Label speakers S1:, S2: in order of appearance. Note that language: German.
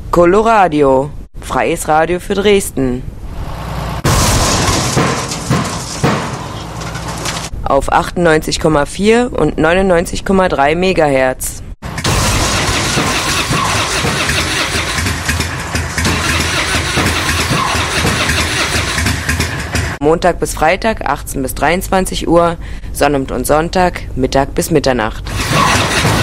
S1: Coloradio, freies Radio für Dresden. Auf 98,4 und 99,3 MHz. Montag bis Freitag 18 bis 23 Uhr, Sonnabend und Sonntag Mittag bis Mitternacht.